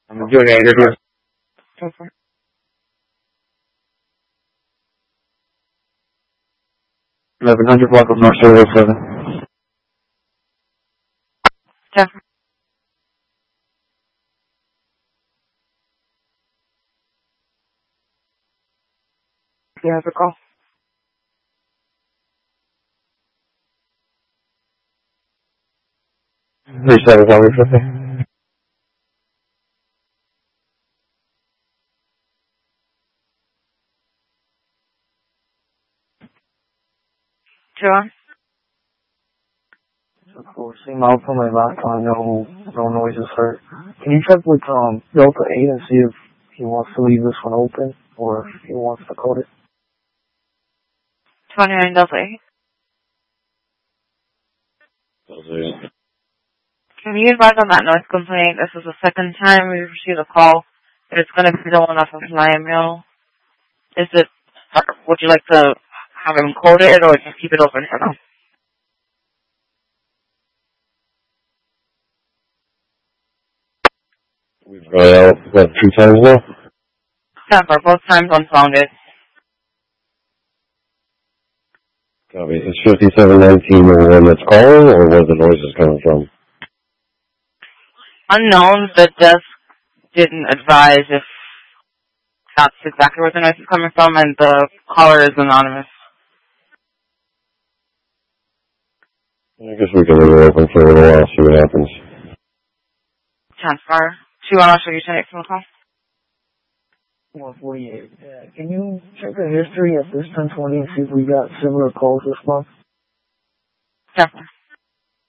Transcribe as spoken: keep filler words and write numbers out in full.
I'm doing an interview. Okay. eleven hundred block of North Shore seven. Jeff. You have a call. Reset is always okay. John? Of course, same outcome my last time, no, no noises heard. Can you check with um Delta eight and see if he wants to leave this one open or if he wants to code it? twenty-nine Delta eight. Can you advise on that noise complaint? This is the second time we've received a call. It's going to be the one off of Miami. Is it, would you like to have him code it or just keep it open for now? We've gone out, what, two times now? Denver, both times unfounded. Copy. Is fifty-seven nineteen the one that's calling, or where the noise is coming from? Unknown, the desk didn't advise if that's exactly where the noise is coming from, and the caller is anonymous. I guess we can leave it open for a little while, see what happens. Transfer. two one, I'll show you tonight from the call. one forty-eight. Yeah. Can you check the history at this ten twenty and see if we got similar calls this month? Definitely.